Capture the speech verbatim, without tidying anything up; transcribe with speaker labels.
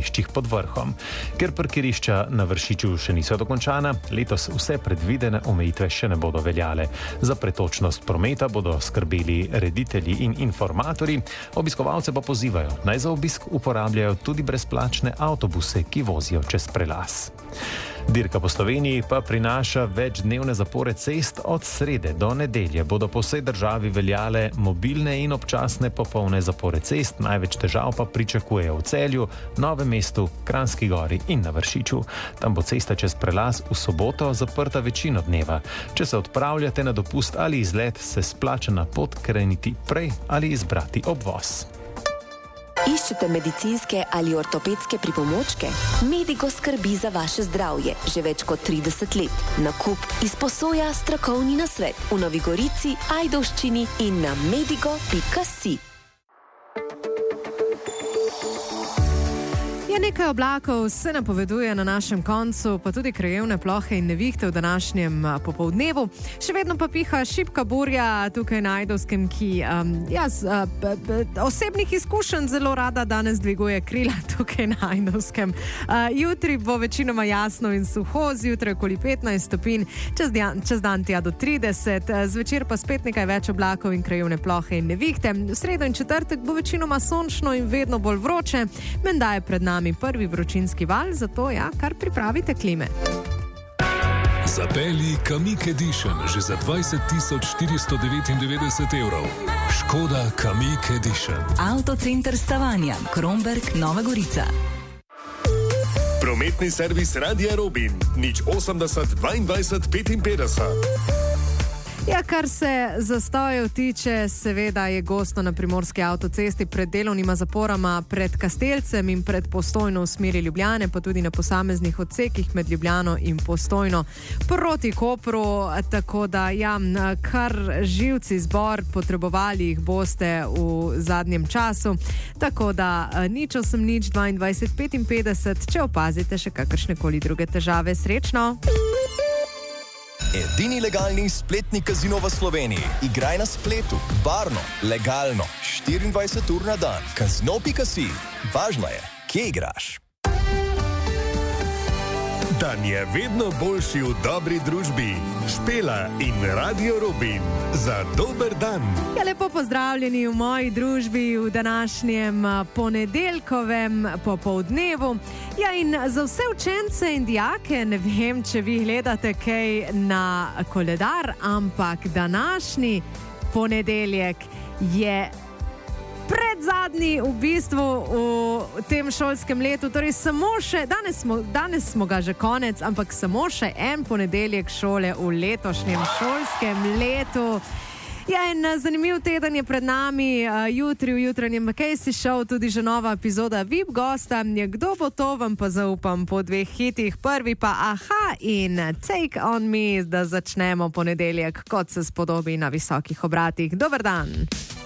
Speaker 1: parkiriščih pod vrhom. Ker parkirišča na Vršiču še niso dokončana, letos vse predvidene omejitve še ne bodo veljale. Za pretočnost prometa bodo skrbeli reditelji in informatorji, obiskovalce pa pozivajo, naj za obisk uporabljajo tudi brezplačne avtobuse, ki vozijo čez prelaz. Dirka po Sloveniji pa prinaša večdnevne zapore cest. Od srede do nedelje bodo po vsej državi veljale mobilne in občasne popolne zapore cest, največ težav pa pričakujejo v Celju, Novem mestu, Kranjski Gori in na Vršiču. Tam bo cesta čez prelaz v soboto zaprta večino dneva. Če se odpravljate na dopust ali izlet, se splača na pot kreniti prej ali izbrati obvoz.
Speaker 2: Iščete medicinske ali ortopedske pripomočke? Medigo skrbi za vaše zdravje že več kot trideset let. Nakup, izposoja, strokovni nasvet v Novi Gorici, Ajdovščini in na medigo pika si.
Speaker 3: Je nekaj oblakov, se napoveduje na našem koncu, pa tudi krajevne plohe in nevihte v današnjem popoldnevu. Še vedno pa piha šibka burja tukaj na Ajdovskem, ki um, jaz uh, b, b, osebnih izkušenj zelo rada danes dviguje krila tukaj na Ajdovskem. Uh, jutri bo večinoma jasno in suho, zjutraj okoli petnajst stopinj, čez, čez dan tja do trideset, zvečer pa spet nekaj več oblakov in krajevne plohe in nevihte. V sredo in četrtek bo večinoma sončno in vedno bolj vroče, menda je pred nami prvi vročinski val, zato ja, kar pripravite klime.
Speaker 4: Zapelji Kamiq Edition že za dvajset tisoč štiristo devetindevetdeset evrov. Škoda Kamiq Edition.
Speaker 5: Avtocenter Stavanja, Kromberk, Nova Gorica.
Speaker 6: Prometni servis Radia Robin, nič osemdeset dvaindvajset petinpetdeset.
Speaker 3: Ja, kar se zastojev tiče, seveda je gosto na primorski avtocesti pred delovnima zaporama pred Kastelcem in pred Postojno v smeri Ljubljane, pa tudi na posameznih odsekih med Ljubljano in Postojno proti Kopru, tako da ja, kar živci zbor, potrebovali jih boste v zadnjem času, tako da nič osem nič dvaindvajset petinpetdeset, če opazite še kakršnekoli druge težave. Srečno!
Speaker 7: Edini legalni spletni kazino v Sloveniji. Igraj na spletu, varno, legalno, štiriindvajset ur na dan. Kazino pika si. Važno je, kje igraš.
Speaker 6: Dan je vedno boljši v dobri družbi. Špela in Radio Robin. Za dober dan.
Speaker 3: Ja, lepo pozdravljeni v moji družbi v današnjem ponedeljkovem popoldnevu. Ja, in za vse učence in dijake, ne vem, če vi gledate kaj na koledar, ampak današnji ponedeljek je predzadnji v bistvu v tem šolskem letu, torej samo še, danes smo, danes smo ga že konec, ampak samo še en ponedeljek šole v letošnjem šolskem letu. Ja, in zanimiv teden je pred nami, jutri v jutranjem Casey Show tudi že nova epizoda V I P gosta. Kdo bo to, vam pa zaupam po dveh hitih. Prvi pa Aha in Take on Me, da začnemo ponedeljek, kot se spodobi na visokih obratih. Dober dan!